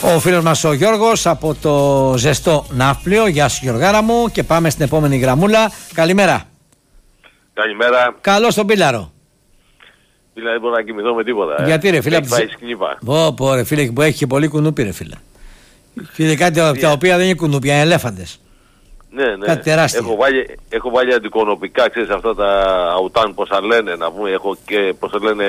Ο φίλος μας ο Γιώργος από το ζεστό Ναύπλιο. Γεια σου Γιωργάρα μου, και πάμε στην επόμενη γραμμούλα. Καλημέρα. Καλημέρα. Καλώς τον Πίλαρο. Πίλα, δεν μπορώ να κοιμηθώ με τίποτα. Γιατί ρε φίλε? Έχει πάει σκνήπα. Πω ρε φίλε, που έχει και πολύ κουνούπι ρε φίλε. Και είναι κάτι τα οποία δεν είναι κουνούπια, είναι ελέφαντες. Ναι. Κάτι τεράστιο. Έχω βάλει αντικονοπικά, ξέρεις, αυτά τα αουτάν, πώς θα λένε, να πούμε. Έχω και, πώς θα λένε,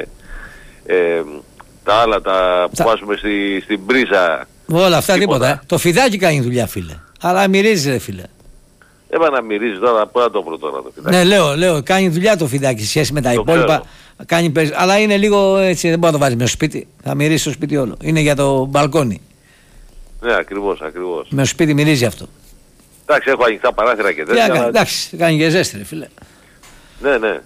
τα άλλα που βάζουμε στην πρίζα. Όλα αυτά τίποτα. Το φιδάκι κάνει δουλειά φίλε. Αλλά μυρίζει ρε φίλε. Έβα να μυρίζει τώρα, πού να το βρω τώρα το φιδάκι. Ναι, λέω, κάνει δουλειά το φιδάκι σε σχέση με τα υπόλοιπα. Κάνει αλλά είναι λίγο έτσι, δεν μπορεί να το βάλει μέσα στο σπίτι. Θα μυρίσει το σπίτι όλο. Είναι για το μπαλκόνι. Ναι, ακριβώς. Με στο σπίτι μυρίζει αυτό. Εντάξει, έχω ανοιχτά παράθυρα και τέτοια. Εντάξει, κάνει και ζέστη ρε φίλε. Ναι.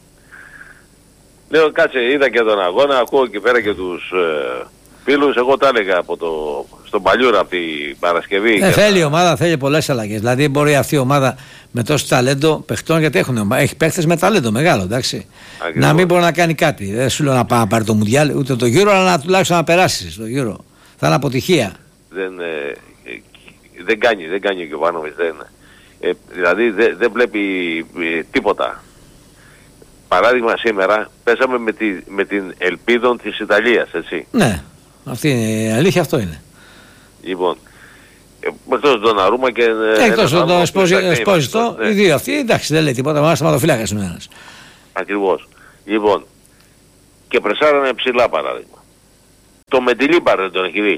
Λέω κάτσε, είδα και τον αγώνα, ακούω εκεί πέρα και τους φίλους. Εγώ τα έλεγα στον Παλιούρα από την Παρασκευή. Θέλει η ομάδα, θέλει πολλές αλλαγές. Δηλαδή μπορεί αυτή η ομάδα με τόσο ταλέντο παιχτών, γιατί έχει παίχτες με ταλέντο μεγάλο, εντάξει. Ακριβώς. Να μην μπορεί να κάνει κάτι. Δεν σου λέω να πάει να πάρει το Μουντιάλ ούτε το Euro, αλλά τουλάχιστον να περάσει το Euro. Θα είναι αποτυχία. Δεν κάνει ο Γιωβάνοβιτς. Δηλαδή δεν βλέπει τίποτα. Παράδειγμα, σήμερα πέσαμε με την ελπίδα της Ιταλίας, έτσι. Ναι, αυτή είναι η αλήθεια, αυτό είναι. Λοιπόν, εκτός τον Αρούμα και... Εκτός τον Εσπόζητο, οι δύο αυτοί, εντάξει, δεν λέει τίποτα, μας σταματοφύλακας είναι ένας. Ακριβώς. Λοιπόν, και πρεσάρανε ψηλά παράδειγμα. Το Μεντιλίμπαρ δεν τον έχει δει.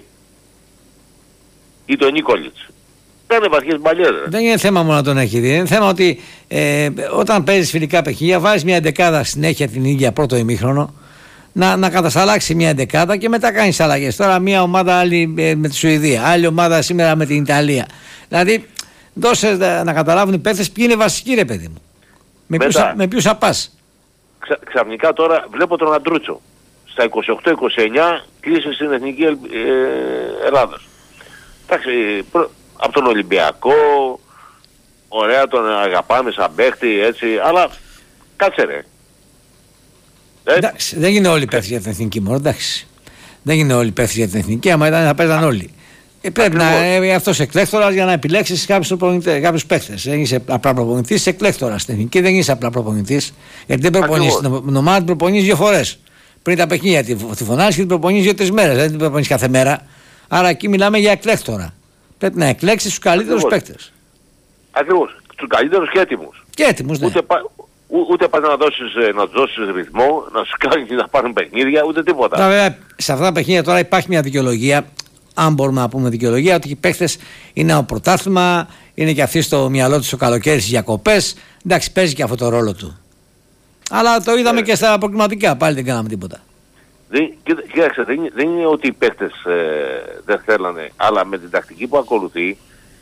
Ή τον Νίκολιτς. Δεν επαρχές μπαλιές. Δεν είναι θέμα μόνο να τον έχει δει. Είναι θέμα ότι όταν παίζεις φιλικά παιχνίδια, βάζεις μια εντεκάδα συνέχεια την ίδια πρώτο ημίχρονο, να κατασταλάξει μια εντεκάδα και μετά κάνεις αλλαγές. Τώρα μια ομάδα άλλη με τη Σουηδία, άλλη ομάδα σήμερα με την Ιταλία. Δηλαδή δώσε να καταλάβουν οι παίκτες ποιοι είναι βασικοί ρε παιδί μου. Με ποιους θα πας. Ξαφνικά τώρα βλέπω τον Αντρούτσο. Στα 28-29 κλείσε στην Εθνική Ελλάδας. Εντάξει, από τον Ολυμπιακό, ωραία, τον αγαπάμε σαν παίχτη, έτσι, αλλά κάτσε ρε. Εντάξει, δεν είναι όλοι παίχτες για την εθνική μόνο, εντάξει. Δεν είναι όλοι παίχτες για την εθνική, άμα ήταν θα παίζαν όλοι. Πρέπει να είναι αυτός εκλέκτορας για να επιλέξεις κάποιους παίχτες. Δεν είσαι απλά προπονητής, είσαι εκλέκτορας στην εθνική, δεν είσαι απλά προπονητής. Γιατί δεν προπονείς την ομάδα, την προπονείς 2 φορές. Πριν τα παιχνίδια τη φωνάζεις και την προπονείς 2-3 μέρες, δεν την προπονείς κάθε μέρα. Άρα εκεί μιλάμε για εκλέκτορα. Πρέπει να εκλέξεις τους καλύτερους παίκτες. Ακριβώς. Τους καλύτερους και έτοιμους. Και έτοιμους, ναι. Ούτε πας να τους δώσεις ρυθμό, να σου κάνεις να πάρουν παιχνίδια, ούτε τίποτα. Βέβαια, σε αυτά τα παιχνίδια τώρα υπάρχει μια δικαιολογία, αν μπορούμε να πούμε δικαιολογία, ότι οι παίκτες είναι από πρωτάθλημα, είναι και αυτοί στο μυαλό τους το καλοκαίρι στις διακοπές. Εντάξει, παίζει και αυτό το ρόλο του. Αλλά το είδαμε και στα προκριματικά, πάλι δεν κάναμε τίποτα. Κοίταξε, δεν είναι ότι οι παίκτες δεν θέλανε, αλλά με την τακτική που ακολουθεί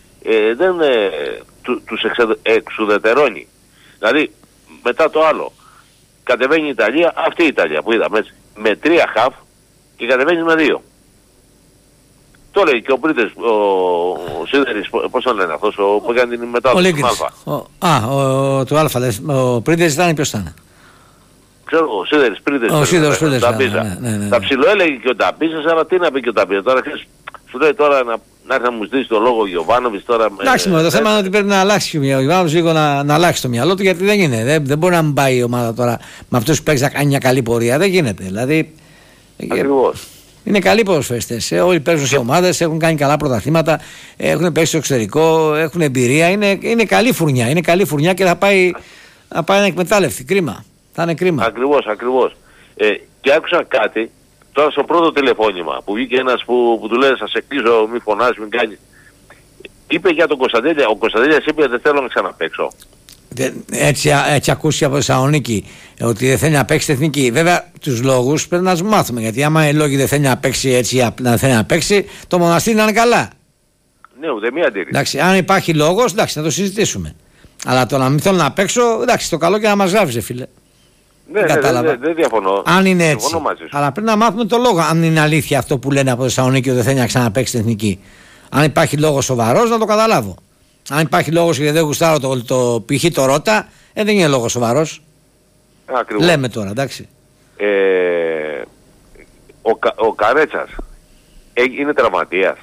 τους εξουδετερώνει. Δηλαδή, μετά το άλλο, κατεβαίνει η Ιταλία, αυτή η Ιταλία που είδαμε έτσι, με 3 χαφ και κατεβαίνει με 2. Το λέει και ο Πρίτες, ο Σίδερης, πώς τον λένε αυτός, που έκανε την μετάδοση του Αλφα. Του Αλφα, ο Πρίτες ήταν, ποιος ήταν? Ξέρω, ο Σίδερης Πρίτες, ναι. Τα ψιλοέλεγε και ο Ταμπίζας, αλλά τι να πει και ο Ταμπίζας. Τώρα σου λέει τώρα να έρθει να μου ζητήσει το λόγο ο Γιωβάνοβιτς τώρα... Εντάξει, το θέμα είναι ότι πρέπει να αλλάξει ο Γιωβάνοβιτς λίγο να αλλάξει το μυαλό του, γιατί δεν είναι. Δεν μπορεί να μην πάει η ομάδα τώρα με αυτούς που παίξει να κάνει μια καλή πορεία. Δεν γίνεται. Δηλαδή, ακριβώς. Είναι καλοί ποδοσφαιριστές. Όλοι παίζουν σε ομάδες, έχουν κάνει καλά πρωταθλήματα, έχουν παίξει στο εξωτερικό, έχουν εμπειρία. Είναι καλή φουρνιά. Είναι καλή φουρνιά και θα πάει να εκμετάλλευτη. Κρίμα. Θα είναι κρίμα. Ακριβώς. Και άκουσα κάτι τώρα στο πρώτο τηλεφώνημα που βγήκε ένας που του λέει θα σε κλείσω, μη φωνάζεις, μην κάνεις. Είπε για τον Κωνσταντέλια. Ο Κωνσταντέλιας είπε δεν θέλω να ξαναπαίξω. Έτσι ακούσει από Θεσσαλονίκη ότι δεν θέλει να παίξει εθνική. Βέβαια τους λόγους πρέπει να τους μάθουμε. Γιατί άμα οι λόγοι δεν θέλει να παίξει έτσι, να θέλει να παίξει, το μοναστήρι να είναι καλά. Ναι, ούτε μία αντίρρηση. Εντάξει, αν υπάρχει λόγος, εντάξει, να το συζητήσουμε. Αλλά το να μην θέλω να παίξω, εντάξει, το καλό και να μας γράψει, φίλε. Ναι, δεν διαφωνώ. Αν είναι έτσι. Αλλά πρέπει να μάθουμε το λόγο. Αν είναι αλήθεια αυτό που λένε από Θεσσαλονίκη ότι δεν θέλει να ξαναπαίξει την εθνική. Αν υπάρχει λόγο σοβαρός, να το καταλάβω. Αν υπάρχει λόγος και δεν γουστάρω το π.χ. το Ρώτα, δεν είναι λόγος σοβαρός. Ακριβώς. Λέμε τώρα, εντάξει. Ο Καρέτσας είναι τραυματίας.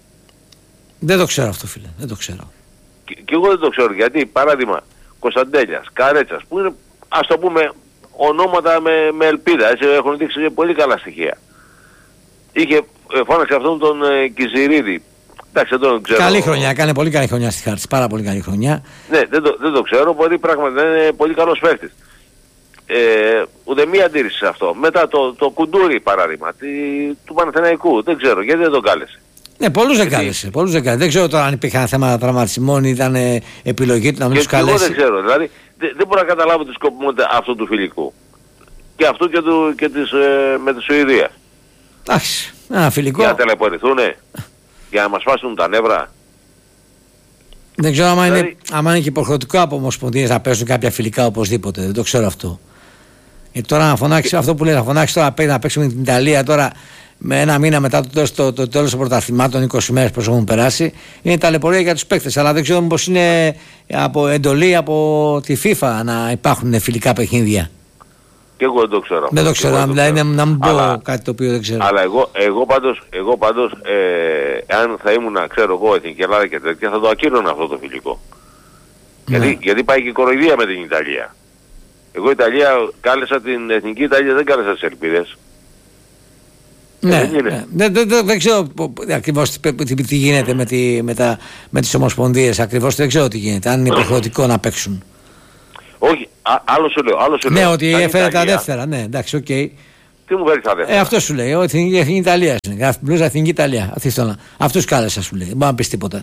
Δεν το ξέρω αυτό, φίλε. Δεν το ξέρω. Και εγώ δεν το ξέρω γιατί, παράδειγμα, Κωνσταντέλιας, Καρέτσας, που είναι, ας το πούμε, ονόματα με ελπίδα, έτσι, έχουν δείξει πολύ καλά στοιχεία. Είχε φώναξε αυτόν τον Κιζηρίδη. Εντάξει, δεν τον ξέρω. Καλή χρονιά, έκανε πολύ καλή χρονιά στη Χάρτης, πάρα πολύ καλή χρονιά. Ναι, δεν το ξέρω, μπορεί πράγματι να είναι πολύ καλός παίκτης. Ούτε μία αντίρρηση σε αυτό. Μετά το Κουντούρι, παράδειγμα, του Παναθηναϊκού, δεν ξέρω, γιατί δεν τον κάλεσε. Ναι, πολλούς δεν κάλεσε. Δεν ξέρω τώρα αν υπήρχαν θέματα τραυματισμών, ήταν επιλογή του να μην τους καλέσει. Εγώ δεν ξέρω, δηλαδή δεν μπορώ να καταλάβω τη σκοπιμότητα αυτού του φιλικού. Και αυτού με τη Σουηδία. Εντάξει, ένα φιλικό. Για να ταλαιπωρηθούνε, για να μας φάσουν τα νεύρα. Δεν ξέρω άμα είναι και υποχρεωτικό από ομοσπονδίες να παίζουν κάποια φιλικά οπωσδήποτε. Δεν το ξέρω αυτό. Τώρα να φωνάξει αυτό που λέει, να φωνάξει τώρα να παίξουμε την Ιταλία τώρα με ένα μήνα μετά το τέλος των πρωταθλημάτων, 20 μέρες πώς έχουν περάσει, είναι ταλαιπωρία για τους παίκτες. Αλλά δεν ξέρω πως είναι από εντολή από τη FIFA να υπάρχουν φιλικά παιχνίδια. Και εγώ δεν το ξέρω. Δεν το ξέρω, δηλαδή να μην πω κάτι το οποίο δεν ξέρω. Αλλά εγώ πάντως αν θα ήμουν, ξέρω εγώ, Εθνική Ελλάδα και τέτοια, θα το ακύρωνα αυτό το φιλικό. Ναι. Γιατί πάει και κοροϊδία με την Ιταλία. Εγώ Ιταλία κάλεσα την Εθνική Ιταλία, δεν κάλεσα τις ελπίδες. Ναι, δεν ξέρω ακριβώς τι γίνεται με τις ομοσπονδίες, ακριβώς δεν ξέρω τι γίνεται, αν είναι υποχρεωτικό να παίξουν. Όχι, άλλο σου λέω. Ναι, ότι έφερε τα δεύτερα, ναι, εντάξει, οκ. Τι μου φέρει τα δεύτερα. Αυτό σου λέει, η Εθνική Ιταλία είναι, γράφει μπλούζα Εθνική Ιταλία, αυτούς κάλεσα σου λέει, δεν μπορεί να πεις τίποτα.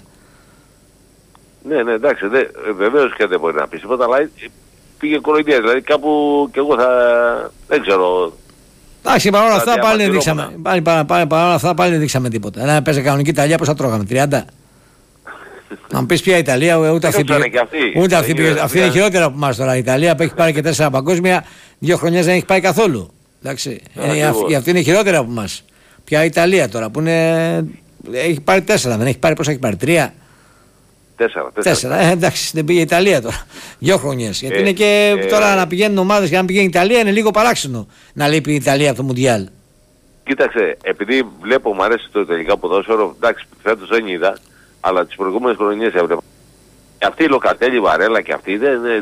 Ναι, εντάξει, βεβαίως και δεν μπορεί να πεις τίποτα, αλλά πήγε κοροϊδία, δηλαδή κάπου κι εγώ δεν ξέρω. Εντάξει, παρόλα αυτά πάλι δεν δείξαμε. Παρόλα αυτά πάλι δεν δείξαμε τίποτα. Αν παίζει κανονική Ιταλία, πώς θα τρώγαμε, 30. Να μου πεις ποια Ιταλία, ούτε αυτή πήγε. Αυτή είναι χειρότερα από εμάς τώρα. Η Ιταλία που έχει πάρει και 4 παγκόσμια, 2 χρονιές δεν έχει πάει καθόλου. Εντάξει. Αυτή είναι χειρότερα από εμάς. Ποια Ιταλία τώρα που έχει πάρει 4, δεν έχει πάρει, πώς έχει πάρει, 3. 4. Εντάξει, δεν πήγε η Ιταλία τώρα. 2 χρονιές. Γιατί είναι και τώρα να πηγαίνουν ομάδες και να πηγαίνει η Ιταλία είναι λίγο παράξενο να λείπει η Ιταλία από το Μουντιάλ. Κοίταξε, επειδή βλέπω, μου αρέσει το τελικά ποδόσφαιρο, εντάξει, φέτος δεν είδα, αλλά τις προηγούμενες χρονιές έβλεπα. Αυτή η Λοκατέλη, Βαρέλα και αυτή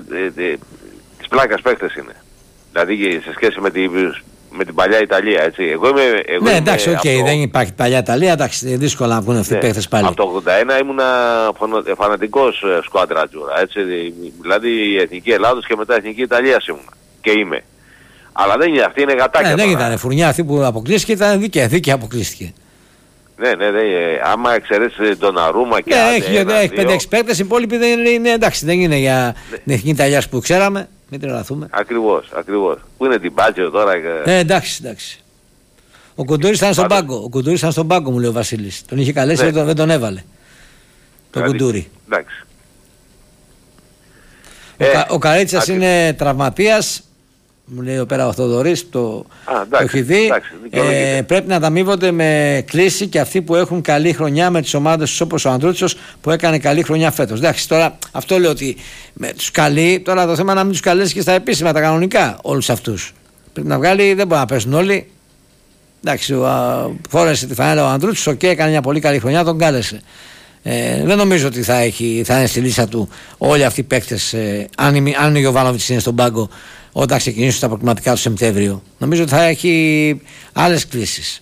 της πλάκας παίκτες είναι. Δηλαδή σε σχέση με την παλιά Ιταλία, έτσι. Ναι, εντάξει, οκ, δεν υπάρχει παλιά Ιταλία, εντάξει, είναι δύσκολο να βγουν αυτοί οι παίκτες πάλι. Από το 81 ήμουνα φανατικός σκουαντρατζούρα, έτσι. Δηλαδή η Εθνική Ελλάδος και μετά η Εθνική Ιταλία ήμουνα. Και είμαι. Αλλά δεν είναι αυτή, είναι γατάκια. Δεν ήταν φουρνιά αυτή που αποκλείστηκε, ήταν δίκαια αποκλείστηκε. Ναι, άμα εξαιρέσεις τον Αρούμα και έχει 5-6 παίκτες, οι υπόλοιποι δεν είναι, εντάξει, δεν είναι για την Εθνική Ιταλία που ξέραμε. Μην τρελαθούμε. Ακριβώς. Πού είναι την Μπάτζιο τώρα. Εντάξει. Ο Κουντούρης ήταν στον πάγκο, μου λέει ο Βασίλης. Τον είχε καλέσει, δεν τον έβαλε. Τον Κουντούρη. Εντάξει. Ο Καρέτσας είναι τραυματίας. Μου λέει εδώ πέρα ο Θοδωρής, το έχει δει. Πρέπει να ανταμείβονται με κλίση και αυτοί που έχουν καλή χρονιά με τις ομάδες τους, όπως ο Ανδρούτσος που έκανε καλή χρονιά φέτος. Εντάξει, τώρα αυτό λέω ότι με τους καλοί, τώρα το θέμα να μην τους καλέσει και στα επίσημα, τα κανονικά όλους αυτούς. Πρέπει να βγάλει, δεν μπορεί να πέσουν όλοι. Εντάξει, φόρεσε τη φανέλα ο Ανδρούτσος, έκανε μια πολύ καλή χρονιά, τον κάλεσε. Δεν νομίζω ότι θα είναι στη λίστα του όλοι αυτοί οι παίκτες, αν ο Γιοβάνοβιτς είναι στον πάγκο όταν ξεκινήσουν τα προκριματικά του Σεπτέμβριο. Νομίζω ότι θα έχει άλλες κλήσεις.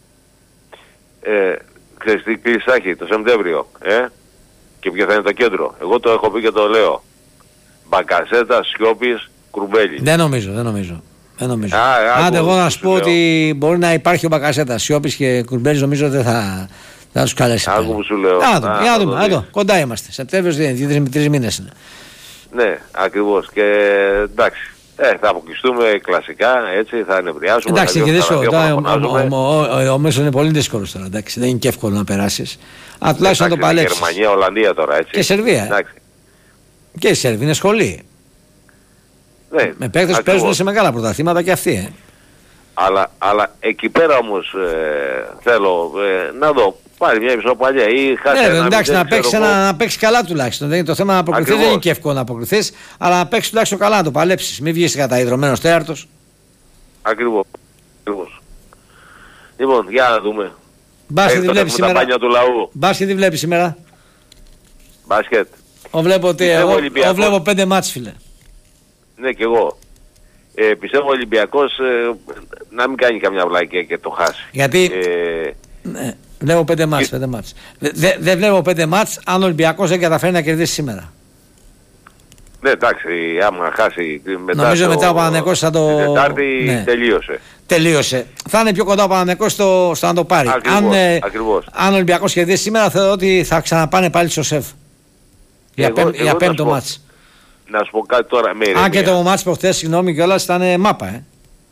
Ξέρεις τι κλήσεις θα έχει το Σεπτέμβριο, και ποιο θα είναι το κέντρο. Εγώ το έχω πει και το λέω. Μπακασέτα, Σιώπης, Κρουμπέλη. Δεν νομίζω. Άντε εγώ να σου πω ότι μπορεί να υπάρχει ο Μπακασέτα, Σιώπης και Κρουμπέλης, νομίζω δεν θα τους καλέσει. Άκου που σου λέω. Να δούμε. Κοντά είμαστε. Σεπτέμβριος δεν είναι, 3 μήνες είναι. Ναι, ακριβώς. Και εντάξει. Θα αποκλειστούμε κλασικά, έτσι, θα ενευριάσουμε. Εντάξει, και ο μέσος είναι πολύ δύσκολος τώρα, εντάξει, δεν είναι και εύκολο να περάσεις. Αλλά τουλάχιστον να το παλέψεις. Γερμανία, Ολλανδία τώρα, έτσι. Και Σερβία. Εντάξει. Και η Σερβία είναι σχολή. Ναι, με παίκτες που παίζουν σε μεγάλα πρωταθλήματα και αυτοί. Αλλά εκεί πέρα όμως θέλω να δω. Πάρει μια ισοπαλία ή χάσει ένα. Εντάξει, να παίξει καλά τουλάχιστον. Δεν είναι το θέμα να αποκριθείς, δεν είναι και εύκολο να αποκριθείς, αλλά να παίξει τουλάχιστον καλά, να το παλέψεις. Μην βγεις καταϊδρωμένος τέταρτος. Ακριβώς. Λοιπόν, για να δούμε. Μπάσκετ τι βλέπει σήμερα. Τα μπάνια του λαού. Μπάσκετ τι βλέπει σήμερα. Μπάσκετ. Εγώ βλέπω 5 μάτς, φίλε. Ναι, κι εγώ. Πιστεύω ο Ολυμπιακός να μην κάνει καμιά βλάκια και το χάσει. Γιατί ναι, βλέπω 5 μάτς. Δεν βλέπω 5 μάτς αν ο Ολυμπιακός δεν καταφέρει να κερδίσει σήμερα. Ναι, εντάξει, άμα χάσει μετά. Νομίζω μετά ο Παναθηναϊκός θα το. Την Τετάρτη τελείωσε. Θα είναι πιο κοντά ο Παναθηναϊκός στο να το πάρει. Ακριβώς. Αν ο Ολυμπιακός κερδίσει σήμερα, θεωρώ ότι θα ξαναπάνε πάλι στο ΣΕΦ. Για πέμπτο μάτς. Να σου πω κάτι τώρα. Αν και το μάτς προχθές, συγγνώμη κιόλας, ήταν μάπα.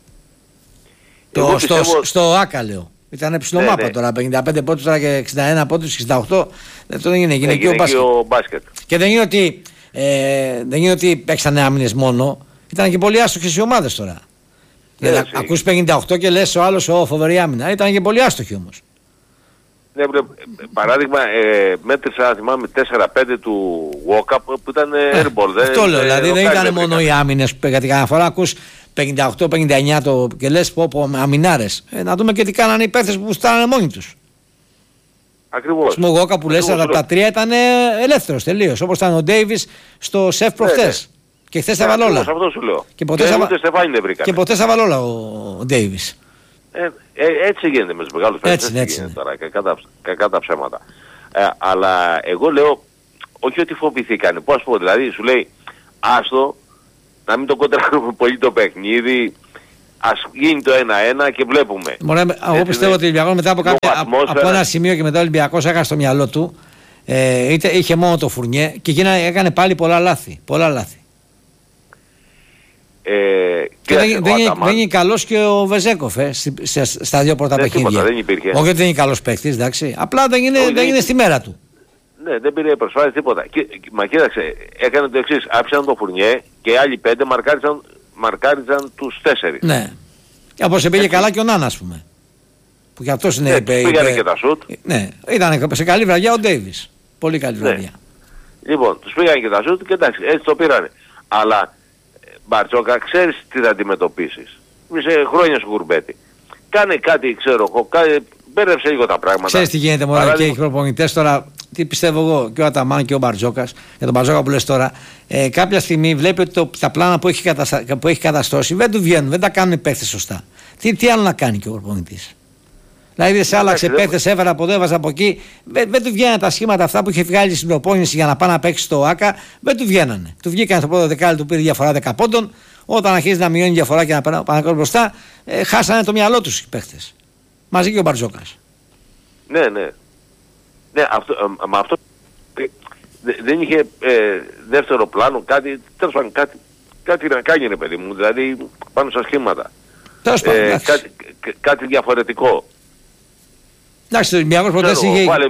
Στο ΆΚΑ λέω. Ήταν ψηλό μάπα τώρα. 55 πόντους τώρα και 61 πόντους, 68. Αυτό δεν είναι γυναικείο μπάσκετ. Και δεν είναι ότι παίξανε άμυνες μόνο. Ήταν και πολύ άστοχες οι ομάδες τώρα. Ακούς 58 και λες ο άλλος φοβερή άμυνα. Ήταν και πολύ άστοχοι όμως. Ναι, παράδειγμα, μέτρησα, θυμάμαι, 4-5 του Walkup που ήταν airball. Αυτό λέω, δηλαδή δεν ήταν μόνο οι άμυνες που γιατί κανένα φορά ακούς 58-59 και λες πω αμυνάρες. Να δούμε και τι κάνανε οι παίκτες που στάνανε μόνοι τους. Ακριβώς. Ο Walkup που λες τα 3 ήταν ελεύθερος τελείως, όπως ήταν ο Ντέιβις στο ΣΕΦ προχθές. Και χθες τα βάλω όλα. Αυτό σου λέω. Και ποτέ θα βάλω όλα ο Ντέιβις. Έτσι γίνεται με τους μεγάλους παίκτες. Έτσι γίνεται τώρα, κακά τα ψέματα. Αλλά εγώ λέω, όχι ότι φοβηθήκανε. Πώς πω, δηλαδή σου λέει, άστο, να μην το κοντράρουμε πολύ το παιχνίδι, ας γίνει το 1-1 και βλέπουμε. Εγώ πιστεύω ότι ο Ολυμπιακός μετά από ένα σημείο και μετά ο Ολυμπιακός έκανε στο μυαλό του, είχε μόνο το Φουρνιέ και έκανε πάλι πολλά λάθη. Και δεν είναι καλός και ο Βεζέκοφ στα δύο πρώτα παιχνίδια. Όχι ότι δεν είναι καλός παίκτης, εντάξει. Απλά δεν είναι στη μέρα του. Ναι, δεν πήρε προσπάθεια τίποτα. Μα κοίταξε, έκανε το εξής. Άφησαν τον Φουρνιέ και οι άλλοι 5 μαρκάριζαν τους 4. Ναι. Όπως πήγε καλά και ο Νάνα, ας πούμε. Που και αυτός είναι. Πήγανε και τα σουτ. Ναι, ήταν σε καλή βραδιά ο Ντέιβις. Πολύ καλή βραδιά. Λοιπόν, τους πήγανε και τα σουτ και εντάξει, έτσι το πήρανε. Αλλά Μπαρτζόκα, ξέρεις τι θα αντιμετωπίσεις. Είσαι χρόνια σου κουρμπέτη. Κάνε κάτι, ξέρω εγώ, μπέρδεψε λίγο τα πράγματα. Ξέρεις τι γίνεται μόνο και οι προπονητές τώρα, τι πιστεύω εγώ, και ο Αταμάν και ο Μπαρτζόκας, για τον Μπαρτζόκα που λες τώρα, κάποια στιγμή βλέπει ότι τα πλάνα που έχει καταστρώσει δεν του βγαίνουν, δεν τα κάνουν οι παίκτες σωστά. Τι άλλο να κάνει και ο προπονητής. Δηλαδή σε άλλαξε παίκτες, έβαλε από εδώ, έβαζε από εκεί. Δεν του βγαίνανε τα σχήματα αυτά που είχε βγάλει στην προπόνηση για να πάει να παίξει στο ΆΚΑ. Δεν του βγαίνανε. Του βγήκαν στο πρώτο δεκάλεπτο, του πήρε διαφορά 10 πόντων. Όταν αρχίζει να μειώνει διαφορά και να πάνε μπροστά, χάσανε το μυαλό τους οι παίκτες. Μαζί και ο Μπαρτζόκας. Ναι. Ναι, αυτό δεν είχε δεύτερο πλάνο, τέλος πάντων κάτι να κάνει, ρε παιδί μου, δηλαδή πάνω στα σχήματα. Κάτι διαφορετικό. Εντάξει, ο Ολυμπιακός προτές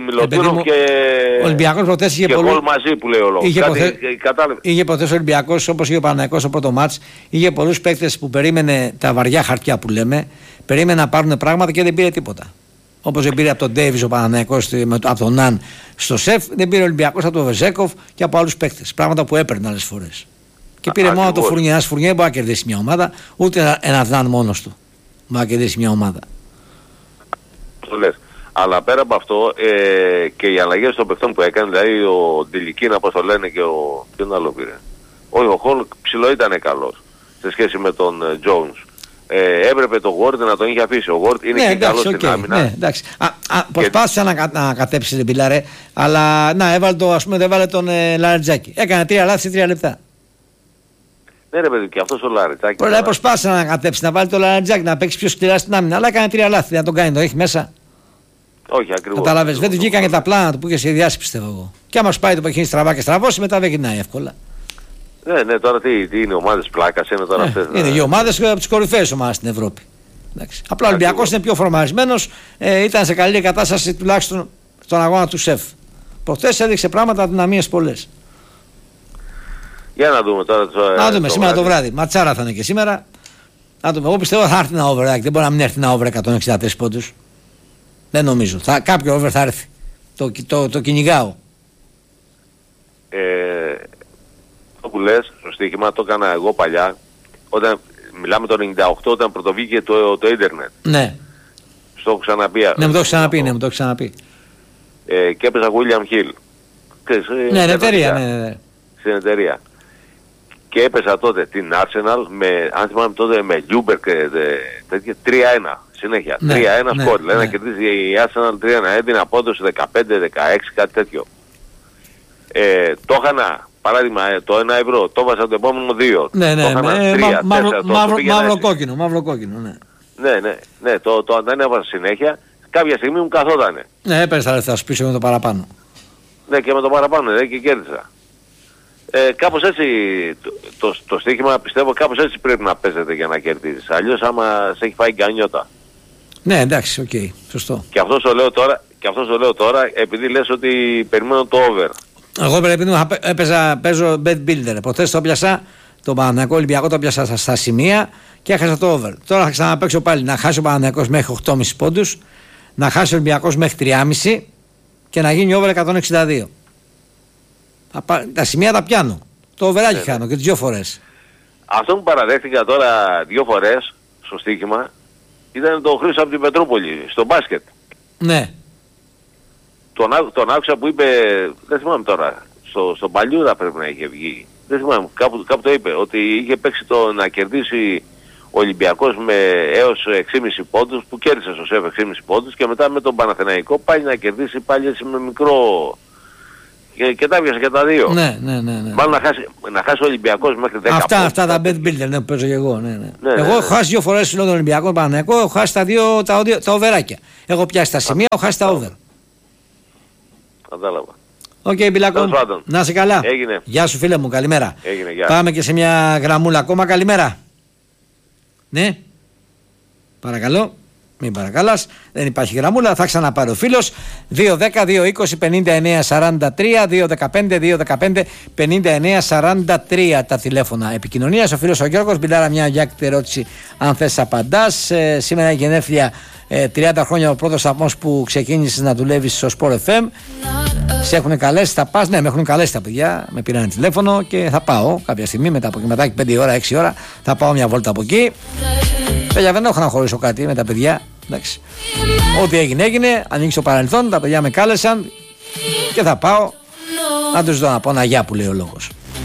είχε και γκολ μαζί που λέει ο λόγος. Είχε προτές ο Ολυμπιακός, όπως είχε ο Παναθηναϊκός στο πρώτο μάτς, είχε πολλούς παίκτες που περίμενε τα βαριά χαρτιά που λέμε, περίμενε να πάρουν πράγματα και δεν πήρε τίποτα. Όπως δεν πήρε από τον Ντέιβις ο Παναθηναϊκός, από τον Ναν στο ΣΕΦ, δεν πήρε ο Ολυμπιακός από τον Βεζέκοφ και από άλλους παίκτες. Πράγματα που έπαιρνε άλλες φορές. Και πήρε μόνο το Φουρνιέ. Ένας Φουρνιέ μπορεί να κερδίσει μια ομάδα, ούτε ένα Ναν μόνος του μπορεί να κερδίσει μια ομάδα. Το λες. Αλλά πέρα από αυτό και οι αλλαγές των παιχτών που έκανε, δηλαδή ο Ντιλικίνα, όπως το λένε, και ποιον άλλο πήρε. Ο Χολ ψηλό ήταν καλός σε σχέση με τον Jones. Έπρεπε το Γουόρντ να τον είχε αφήσει. Ο Γουόρντ είναι και καλός στην άμυνα. Ναι, εντάξει. Προσπάθησε να κατέψει την πιλάρε, αλλά έβαλε τον Λαρετζάκη. Έκανε 3 λάθη σε 3 λεπτά. Ναι, ρε παιδί, και αυτός ο Λαρετζάκη. Προσπάθησε να κατέψει, να βάλει τον Λαρετζάκη, να παίξει πιο σκληρά στην άμυνα, αλλά έκανε 3 λάθη. Να τον κάνει, το έχει μέσα. Όχι, ακριβώς. Καταλαβες, δεν του βγήκαν και τα πλάνα του που είχε σχεδιάσει, πιστεύω εγώ. Και άμα σπάει το παιχνίδι στραβά και στραβώσει, μετά δεν γυρνάει εύκολα. Ναι, τώρα τι είναι, ομάδες πλάκας είναι τώρα αυτές. Είναι οι ομάδες από τις κορυφαίες ομάδες στην Ευρώπη. Εντάξει. Απλά ο Ολυμπιακός είναι πιο φορμαρισμένος, ήταν σε καλή κατάσταση τουλάχιστον στον αγώνα του ΣΕΦ. Προχθές έδειξε πράγματα αδυναμίες πολλές. Για να δούμε τώρα. Να δούμε σήμερα το βράδυ. Ματσάρα θα είναι και σήμερα. Να δούμε. Εγώ πιστεύω θα έρθει ένα over. Δεν μπορεί να μην έρθει ένα over 163 πόντους. Δεν νομίζω. Κάποιο over θα έρθει. Το κυνηγάω. Το που λες, στο στοίχημα το έκανα εγώ παλιά. Όταν μιλάμε το 98, όταν πρωτοβγήκε το ίντερνετ. Ναι. Στο έχω ξαναπεί. Ναι, μου το έχει ξαναπεί. Και έπαιζα William Hill. Ναι, εταιρεία. Στην εταιρεία. Και έπαιζα τότε την Arsenal αν θυμάμαι τότε με Ljubber και τέτοια 3-1 συνέχεια. 3-1 σκορ. Λέει να κερδίσει η Arsenal 3-1. Έδινε απόδοση 15-16 κάτι τέτοιο. Το είχανα, παράδειγμα, το 1 ευρώ, το βάζα το επόμενο 2. Ναι, μαύρο κόκκινο, ναι. Ναι, το ανέβαζα συνέχεια. Κάποια στιγμή μου καθότανε. Ναι, έπαιρνες τα λεφτά σου πίσω με το παραπάνω. Ναι, και με το παραπάνω, και κέρδισα. Κάπως έτσι το στοίχημα, πιστεύω, κάπως έτσι πρέπει να παίζεται για να κερδίσεις. Αλλιώς άμα σε έχει φάει γκανιώτα. Ναι, εντάξει, οκ, σωστό. Και αυτό το λέω τώρα, επειδή λες ότι περιμένω το over. Εγώ παίζω bet builder. Προχθές το πιάσα, το Παναθηναϊκό Ολυμπιακό το πιάσα στα σημεία και έχασα το over. Τώρα θα ξαναπαίξω πάλι να χάσει ο Παναθηναϊκός μέχρι 8,5 πόντους, να χάσει ο Ολυμπιακός μέχρι 3,5 και να γίνει over 162. Τα σημεία τα πιάνω. Το overάκι χάνω και τις 2 φορές. Αυτό που παραδέχτηκα τώρα 2 φορές στο στοίχημα ήταν το Χρήστο από την Πετρούπολη, στο μπάσκετ. Ναι. Τον άκουσα που είπε, δεν θυμάμαι τώρα, στο Παλιούδα πρέπει να είχε βγει. Δεν θυμάμαι, κάπου το είπε, ότι είχε παίξει να κερδίσει ο Ολυμπιακός με έως 6,5 πόντους, που κέρδισε στο ΣΕΦ 6,5 πόντους και μετά με τον Παναθηναϊκό πάλι να κερδίσει πάλι έτσι με μικρό... Και τα έβγασε και τα 2. Ναι. Μάλλον να χάσει ο Ολυμπιακός μέχρι 10 πόντους. Αυτά τα bet builder που παίζω και εγώ. Ναι. Εγώ έχω χάσει 2 φορές τον Ολυμπιακό Παναθηναϊκό, έχω χάσει τα overάκια. Έχω πιάσει τα σημεία, έχω χάσει τα over. Κατάλαβα. Οκ, Μπιλάκο, να είσαι καλά. Έγινε. Γεια σου φίλε μου, καλημέρα. Έγινε, γεια. Πάμε και σε μια γραμμούλα ακόμα, καλημέρα. Ναι. Παρακαλώ. Μην παρακαλάς, δεν υπάρχει γραμμούλα, θα ξαναπάρει ο φίλος. 2-10-2-20-59-43, 2-15-2-15-59-43 τα τηλέφωνα επικοινωνίας. Ο φίλος ο Γιώργος, μπιλάρα μια γιάκτη ερώτηση αν θες απαντάς. Σήμερα έχει γενέθλια 30 χρόνια ο πρώτος σταθμός που ξεκίνησες να δουλεύεις στο Sport FM. Σε έχουν καλέσει, θα πας? Ναι, με έχουν καλέσει τα παιδιά, με πήραν τηλέφωνο και θα πάω κάποια στιγμή μετά 5 ώρα, 6 ώρα θα πάω μια βόλτα από εκεί. Παιδιά, δεν έχω να χωρίσω κάτι με τα παιδιά. Εντάξει. Ό,τι έγινε, ανοίξει το παρελθόν. Τα παιδιά με κάλεσαν και θα πάω να τους δω, να πω ένα γεια που λέει ο λόγος.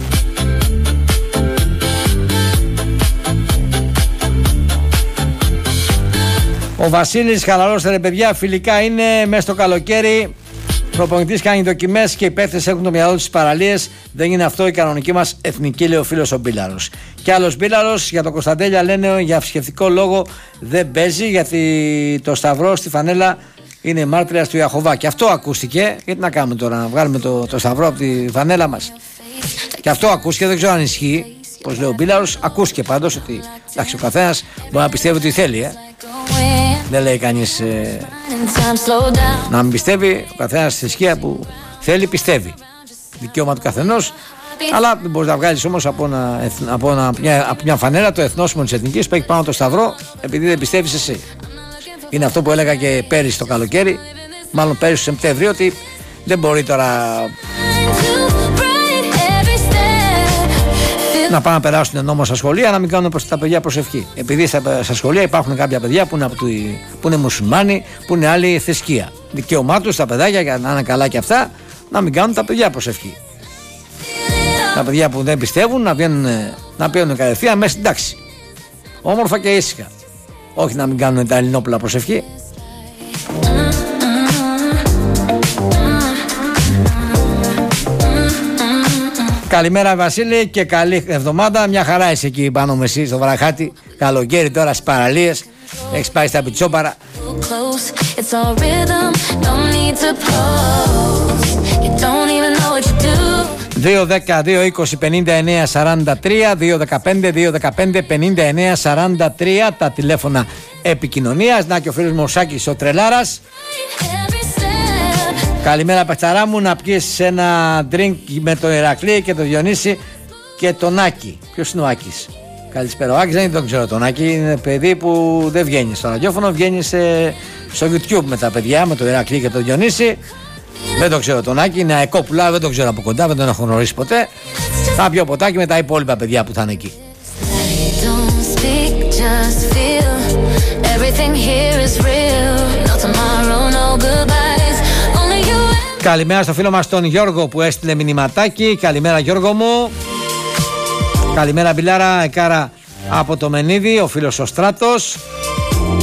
Ο Βασίλης, χαλαρός ρε παιδιά, φιλικά είναι μέσα στο καλοκαίρι. Προπονητής κάνει δοκιμές και οι παίκτες έχουν το μυαλό τους στις παραλίες. Δεν είναι αυτό η κανονική μας εθνική, λέει ο φίλος ο Μπίλαρος. Και άλλος Μπίλαρος, για τον Κωνσταντέλια λένε για ψυχευτικό λόγο δεν παίζει, γιατί το σταυρό στη φανέλα είναι μάρτυρας του Ιαχωβά. Και αυτό ακούστηκε. Γιατί να κάνουμε τώρα, να βγάλουμε το σταυρό από τη φανέλα μας? Και αυτό ακούστηκε, δεν ξέρω αν ισχύει. Πώς λέει ο Μπίλαρος, ακούστηκε πάντως ότι εντάξει, ο καθένας μπορεί να πιστεύει ότι θέλει. Δεν λέει κανείς να μην πιστεύει. Ο καθένας στη θρησκεία που θέλει πιστεύει. Δικαίωμα του καθενός. Αλλά δεν μπορείς να βγάλεις όμως από μια φανέλα το εθνόσημο της εθνικής που έχει πάνω το σταυρό, επειδή δεν πιστεύεις εσύ. Είναι αυτό που έλεγα και πέρυσι το καλοκαίρι, μάλλον πέρυσι το Σεπτέμβριο, ότι δεν μπορεί τώρα να πάνε να περάσουν νόμο στα σχολεία, να μην κάνουν τα παιδιά προσευχή. Επειδή στα σχολεία υπάρχουν κάποια παιδιά που είναι μουσουλμάνοι, που είναι άλλη θρησκεία. Δικαίωμά τους τα παιδάκια, για να είναι καλά και αυτά, να μην κάνουν τα παιδιά προσευχή. Τα παιδιά που δεν πιστεύουν να παίρνουν κατευθείαν μέσα στην τάξη. Όμορφα και ήσυχα. Όχι να μην κάνουν τα ελληνόπουλα προσευχή. Καλημέρα Βασίλη και καλή εβδομάδα. Μια χαρά είσαι εκεί πάνω με εσύ στο Βραχάτι. Καλοκαίρι τώρα στις παραλίες. Έχεις πάει στα πιτσόπαρα. 2-10-2-20-59-43, 2-15-2-15-59-43 τα τηλέφωνα επικοινωνίας. Να και ο φίλος μου ο Σάκης ο Τρελάρας. Καλημέρα παιχταρά μου, να πιεις ένα drink με το Ηρακλή και το Διονύση και τον Άκη. Ποιος είναι ο Άκης? Καλησπέρα. Ο Άκης δεν τον ξέρω τον Άκη, είναι παιδί που δεν βγαίνει στο ραδιόφωνο, βγαίνει στο YouTube με τα παιδιά, με το Ηρακλή και το Διονύση. Δεν το ξέρω τον Άκη, είναι αεκόπουλα, δεν το ξέρω από κοντά, δεν τον έχω γνωρίσει ποτέ. Θα πιω ποτάκι με τα υπόλοιπα παιδιά που θα είναι εκεί. Everything here is real. Καλημέρα στο φίλο μας τον Γιώργο που έστειλε μηνυματάκι. Καλημέρα Γιώργο μου. Καλημέρα Μπιλάρα, Εκάρα από το Μενίδη, ο φίλος ο Στράτος.